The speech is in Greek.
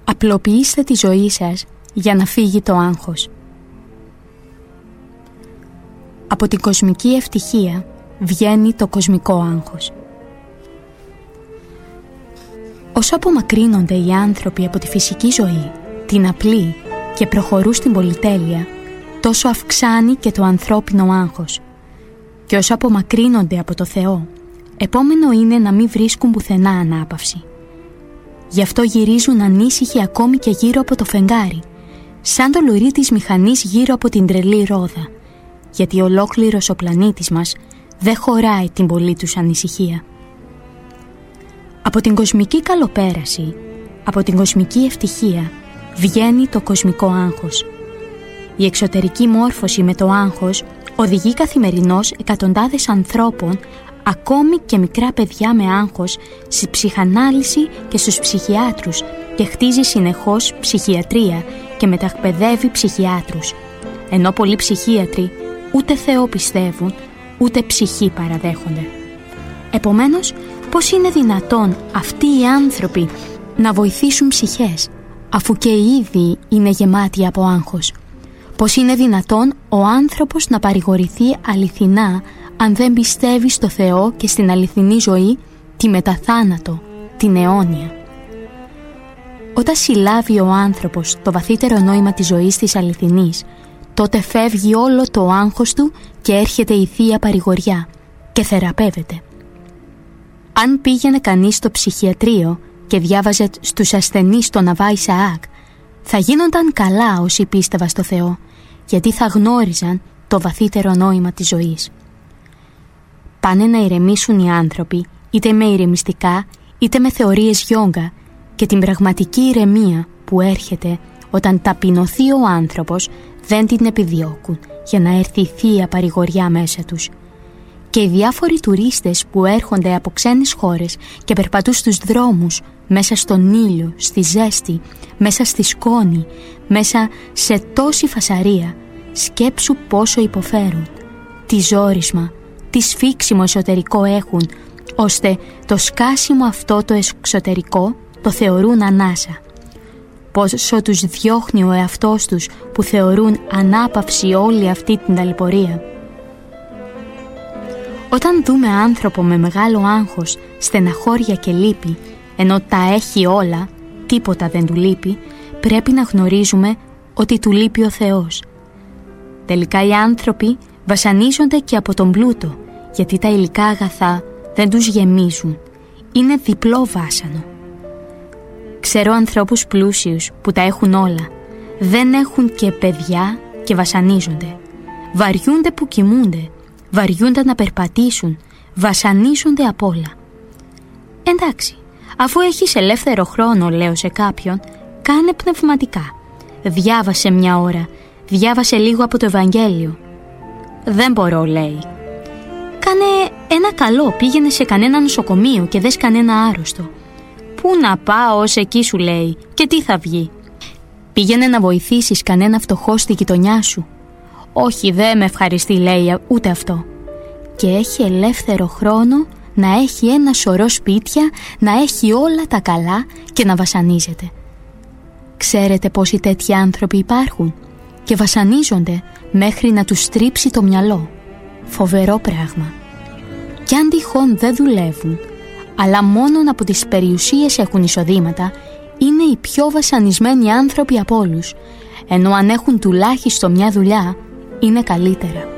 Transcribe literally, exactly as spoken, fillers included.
Απλοποιήστε τη ζωή σας για να φύγει το άγχος. Από την κοσμική ευτυχία βγαίνει το κοσμικό άγχος. Όσο απομακρύνονται οι άνθρωποι από τη φυσική ζωή, την απλή, και προχωρούν στην πολυτέλεια, τόσο αυξάνει και το ανθρώπινο άγχος. Και όσο απομακρύνονται από το Θεό, επόμενο είναι να μην βρίσκουν πουθενά ανάπαυση. Γι' αυτό γυρίζουν ανήσυχοι ακόμη και γύρω από το φεγγάρι, σαν το λουρί της μηχανής γύρω από την τρελή ρόδα, γιατί ολόκληρος ο πλανήτης μας δεν χωράει την πολλή τους ανησυχία. Από την κοσμική καλοπέραση, από την κοσμική ευτυχία, βγαίνει το κοσμικό άγχος. Η εξωτερική μόρφωση με το άγχος οδηγεί καθημερινώς εκατοντάδες ανθρώπων, ακόμη και μικρά παιδιά με άγχος, στη ψυχανάλυση και στους ψυχιάτρους, και χτίζει συνεχώς ψυχιατρία και μετακπαιδεύει ψυχιάτρους, ενώ πολλοί ψυχίατροι ούτε Θεό πιστεύουν, ούτε ψυχή παραδέχονται. Επομένως, πώς είναι δυνατόν αυτοί οι άνθρωποι να βοηθήσουν ψυχές, αφού και ήδη είναι γεμάτοι από άγχος? Πώς είναι δυνατόν ο άνθρωπος να παρηγορηθεί αληθινά αν δεν πιστεύει στο Θεό και στην αληθινή ζωή, τη μεταθάνατο, την αιώνια? Όταν συλλάβει ο άνθρωπος το βαθύτερο νόημα της ζωής της αληθινής, τότε φεύγει όλο το άγχος του και έρχεται η Θεία Παρηγοριά και θεραπεύεται. Αν πήγαινε κανείς στο ψυχιατρίο και διάβαζε στους ασθενείς τον Αβά Ισαάκ, θα γίνονταν καλά όσοι πίστευαν στο Θεό, γιατί θα γνώριζαν το βαθύτερο νόημα της ζωής. Πάνε να ηρεμήσουν οι άνθρωποι, είτε με ηρεμιστικά, είτε με θεωρίες γιόγκα, και την πραγματική ηρεμία που έρχεται όταν ταπεινωθεί ο άνθρωπος δεν την επιδιώκουν για να έρθει η Θεία Παρηγοριά μέσα τους. Και οι διάφοροι τουρίστες που έρχονται από ξένες χώρες και περπατούν στους δρόμους, μέσα στον ήλιο, στη ζέστη, μέσα στη σκόνη, μέσα σε τόση φασαρία, σκέψου πόσο υποφέρουν, τι ζόρισμα, τι σφίξιμο εσωτερικό έχουν, ώστε το σκάσιμο αυτό το εξωτερικό το θεωρούν ανάσα. Πόσο τους διώχνει ο εαυτός τους που θεωρούν ανάπαυση όλη αυτή την ταλαιπωρία. Όταν δούμε άνθρωπο με μεγάλο άγχος, στεναχώρια και λύπη, ενώ τα έχει όλα, τίποτα δεν του λείπει, πρέπει να γνωρίζουμε ότι του λείπει ο Θεός. Τελικά οι άνθρωποι βασανίζονται και από τον πλούτο, γιατί τα υλικά αγαθά δεν τους γεμίζουν. Είναι διπλό βάσανο. Ξέρω ανθρώπους πλούσιους που τα έχουν όλα, δεν έχουν και παιδιά και βασανίζονται. Βαριούνται που κοιμούνται, βαριούνται να περπατήσουν, βασανίζονται απ' όλα. Εντάξει, αφού έχεις ελεύθερο χρόνο, λέω σε κάποιον, κάνε πνευματικά. Διάβασε μια ώρα, διάβασε λίγο από το Ευαγγέλιο. Δεν μπορώ, λέει. Κάνε ένα καλό, πήγαινε σε κανένα νοσοκομείο και δες κανένα άρρωστο. Πού να πάω ως εκεί, σου λέει, και τι θα βγει? Πήγαινε να βοηθήσεις κανένα φτωχό στη γειτονιά σου. Όχι, δεν με ευχαριστεί, λέει, ούτε αυτό. Και έχει ελεύθερο χρόνο να έχει ένα σωρό σπίτια, να έχει όλα τα καλά και να βασανίζεται. Ξέρετε πόσοι τέτοιοι άνθρωποι υπάρχουν και βασανίζονται μέχρι να τους στρίψει το μυαλό. Φοβερό πράγμα. Κι αν τυχόν δεν δουλεύουν, αλλά μόνον από τις περιουσίες έχουν εισοδήματα, είναι οι πιο βασανισμένοι άνθρωποι από όλους, ενώ αν έχουν τουλάχιστον μια δουλειά, είναι καλύτερα.